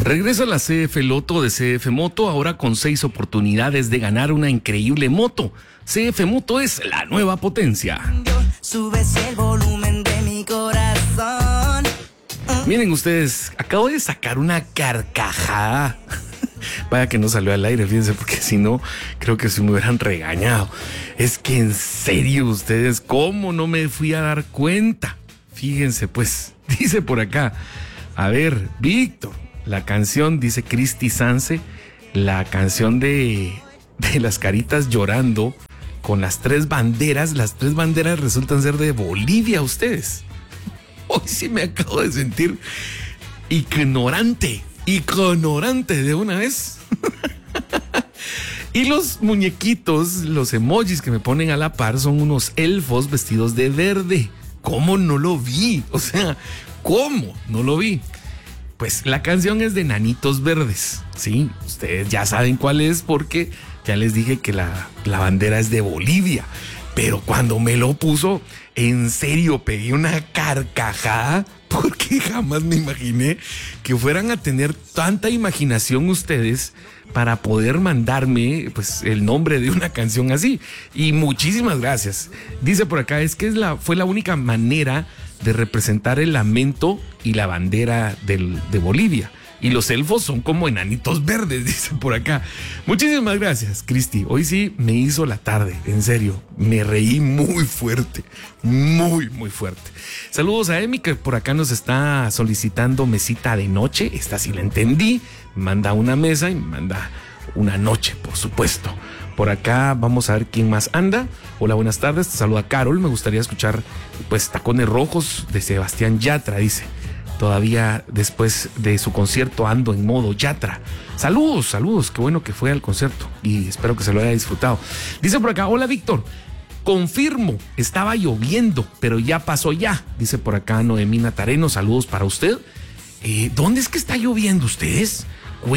Regresa la CF Loto de CF Moto, ahora con 6 oportunidades de ganar una increíble moto. CF Moto es la nueva potencia. Subes el volumen de mi corazón. Miren ustedes, acabo de sacar una carcajada. Vaya que no salió al aire, fíjense, porque si no, creo que se me hubieran regañado. Es que en serio ustedes, ¿cómo no me fui a dar cuenta? Fíjense, pues, dice por acá, a ver, Víctor, la canción, dice Cristi Sanse, la canción de las caritas llorando con las tres banderas resultan ser de Bolivia ustedes. Hoy sí me acabo de sentir ignorante de una vez. Y los muñequitos, los emojis que me ponen a la par son unos elfos vestidos de verde. ¿Cómo no lo vi? O sea, ¿cómo no lo vi? Pues la canción es de Nanitos Verdes, ¿sí? Ustedes ya saben cuál es porque ya les dije que la bandera es de Bolivia. Pero cuando me lo puso, en serio, pegué una carcajada porque jamás me imaginé que fueran a tener tanta imaginación ustedes para poder mandarme pues el nombre de una canción así. Y muchísimas gracias. Dice por acá, es que fue la única manera de representar el lamento y la bandera de Bolivia. Y los elfos son como enanitos verdes, dice por acá. Muchísimas gracias, Cristi. Hoy sí me hizo la tarde, en serio. Me reí muy fuerte, muy, muy fuerte. Saludos a Emi, que por acá nos está solicitando mesita de noche. Esta sí la entendí. Me manda una mesa y me manda una noche, por supuesto. Por acá vamos a ver quién más anda. Hola, buenas tardes. Te saluda Carol. Me gustaría escuchar pues Tacones Rojos de Sebastián Yatra, dice. Todavía después de su concierto ando en modo Yatra. Saludos, qué bueno que fue al concierto y espero que se lo haya disfrutado. Dice por acá, hola Víctor, confirmo, estaba lloviendo, pero ya pasó ya. Dice por acá Noemí Natareno, saludos para usted. ¿Dónde es que está lloviendo ustedes?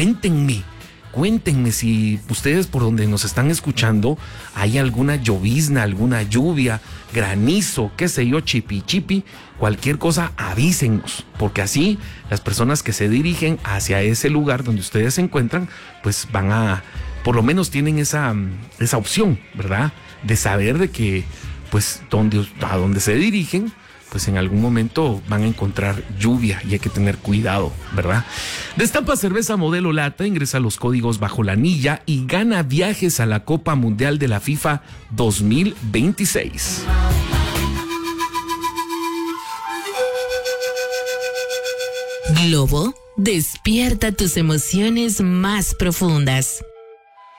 Cuéntenme si ustedes por donde nos están escuchando hay alguna llovizna, alguna lluvia, granizo, qué sé yo, chipi, cualquier cosa, avísennos, porque así las personas que se dirigen hacia ese lugar donde ustedes se encuentran, pues van a, por lo menos tienen esa opción, ¿verdad? De saber de que, pues, a donde se dirigen, pues en algún momento van a encontrar lluvia y hay que tener cuidado, ¿verdad? Destapa cerveza modelo lata, ingresa los códigos bajo la anilla y gana viajes a la Copa Mundial de la FIFA 2026. Globo, despierta tus emociones más profundas.